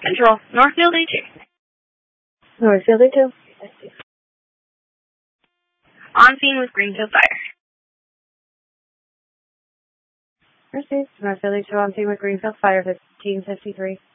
Central, Northfield A2. Northfield A2. On scene with Greenfield Fire. Received. Northfield A2 on scene with Greenfield Fire, 1553.